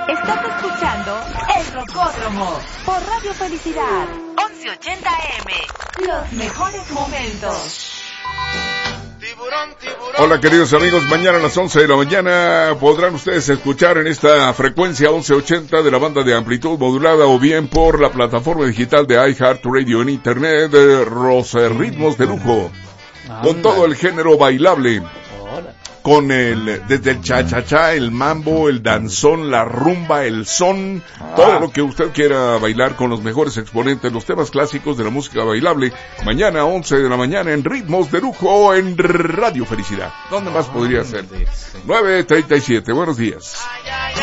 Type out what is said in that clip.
Estás escuchando El Rocódromo por Radio Felicidad 1180 AM. Los mejores momentos. Hola queridos amigos, mañana a las 11 de la mañana podrán ustedes escuchar en esta frecuencia 1180 de la banda de amplitud modulada o bien por la plataforma digital de iHeartRadio en internet, Ritmos de Lujo, con todo el género bailable, con desde el cha-cha-cha, el mambo, el danzón, la rumba, el son, todo lo que usted quiera bailar con los mejores exponentes, los temas clásicos de la música bailable, mañana 11 de la mañana en Ritmos de Lujo en Radio Felicidad. ¿Dónde más podría ser? 9:37, buenos días.